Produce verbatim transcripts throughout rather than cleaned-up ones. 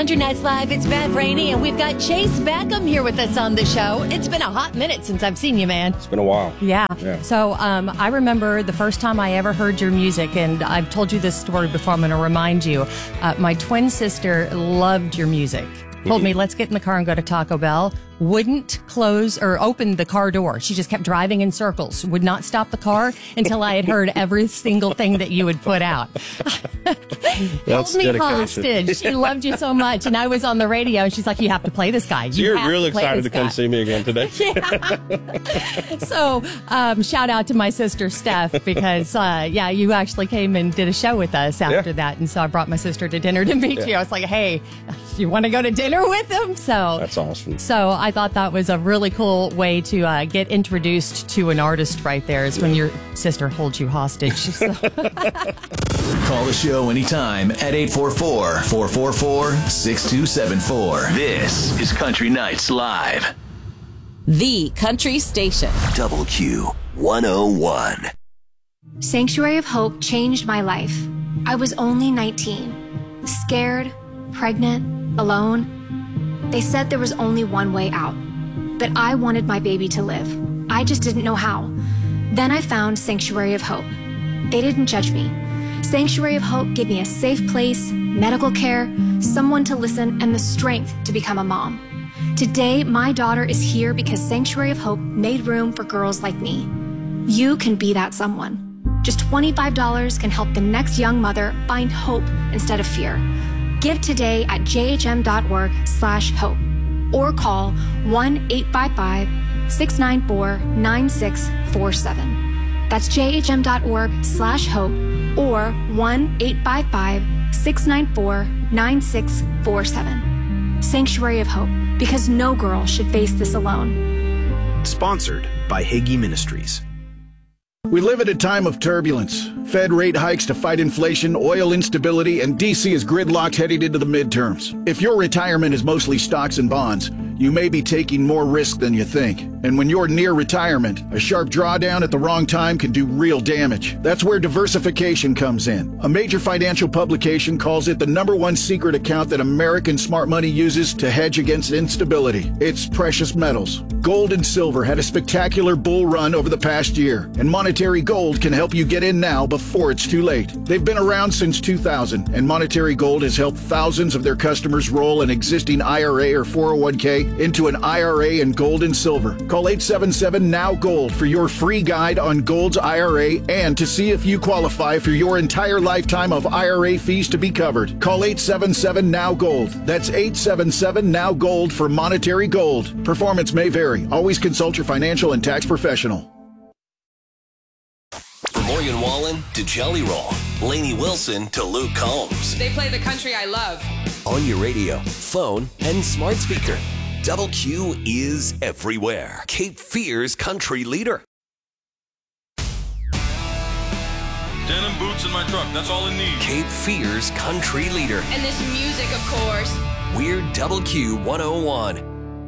Country Nights Live, it's Beth Rainey, and we've got Chase Beckham here with us on the show. It's been a hot minute since I've seen you, man. It's been a while. Yeah. yeah. So um, I remember the first time I ever heard your music, and I've told you this story before. I'm going to remind you. Uh, my twin sister loved your music. Told me, let's get in the car and go to Taco Bell. Wouldn't close or open the car door. She just kept driving in circles. Would not stop the car until I had heard every single thing that you would put out. Held me hostage. She loved you so much. And I was on the radio, and she's like, you have to play this guy. You so you're have real to play excited this to come guy. see me again today. Yeah. So um, shout out to my sister, Steph, because, uh, yeah, you actually came and did a show with us after Yeah. that. And so I brought my sister to dinner to meet Yeah. you. I was like, hey, you want to go to dinner with them? So That's awesome. So I thought that was a really cool way to uh, get introduced to an artist right there, is when your sister holds you hostage. So. Call the show anytime at eight four four, four four four, six two seven four. This is Country Nights Live. The Country Station. Double Q one oh one. Sanctuary of Hope changed my life. I was only nineteen, scared, pregnant, alone. They said there was only one way out, but I wanted my baby to live. I just didn't know how. Then I found Sanctuary of Hope. They didn't judge me. Sanctuary of Hope gave me a safe place, medical care, someone to listen, and the strength to become a mom. Today, my daughter is here because Sanctuary of Hope made room for girls like me. You can be that someone. Just twenty-five dollars can help the next young mother find hope instead of fear. Give today at jhm.org slash hope or call one eight five five, six nine four, nine six four seven. That's jhm.org slash hope or one eight five five, six nine four, nine six four seven. Sanctuary of Hope, because no girl should face this alone. Sponsored by Hagee Ministries. We live at a time of turbulence. Fed rate hikes to fight inflation, oil instability, and D C is gridlocked heading into the midterms. If your retirement is mostly stocks and bonds, you may be taking more risk than you think. And when you're near retirement, a sharp drawdown at the wrong time can do real damage. That's where diversification comes in. A major financial publication calls it the number one secret account that American smart money uses to hedge against instability. It's precious metals. Gold and silver had a spectacular bull run over the past year, and Monetary Gold can help you get in now before it's too late. They've been around since two thousand, and Monetary Gold has helped thousands of their customers roll an existing I R A or four oh one k into an I R A in gold and silver. Call eight seven seven, N O W, GOLD for your free guide on Gold's I R A and to see if you qualify for your entire lifetime of I R A fees to be covered. Call eight seven seven, N O W, GOLD. That's eight seven seven, N O W, GOLD for Monetary Gold. Performance may vary. Always consult your financial and tax professional. From Morgan Wallen to Jelly Roll, Lainey Wilson to Luke Combs. They play the country I love. On your radio, phone, and smart speaker. Double Q is everywhere. Cape Fear's country leader. Denim boots in my truck. That's all it needs. Cape Fear's country leader. And this music, of course. We're Double Q one oh one.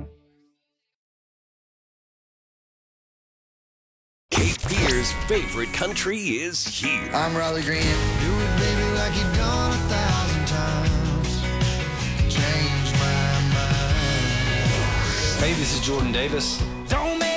Cape Fear's favorite country is here. I'm Riley Green. Do it, baby, like you've done a thousand times. Change my mind. Hey, this is Jordan Davis.